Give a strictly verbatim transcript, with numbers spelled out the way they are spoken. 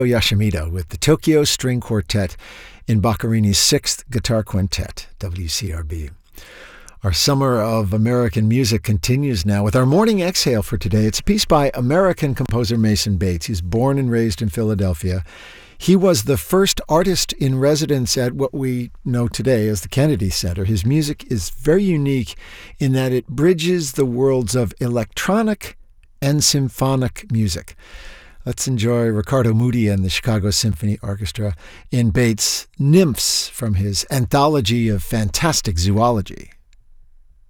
Yoshimito with the Tokyo String Quartet in Boccherini's Sixth Guitar Quintet, W C R B. Our summer of American music continues now with our morning exhale for today. It's a piece by American composer Mason Bates. He's born and raised in Philadelphia. He was the first artist in residence at what we know today as the Kennedy Center. His music is very unique in that it bridges the worlds of electronic and symphonic music. Let's enjoy Riccardo Muti and the Chicago Symphony Orchestra in Bates' Nymphs from his anthology of fantastic zoology.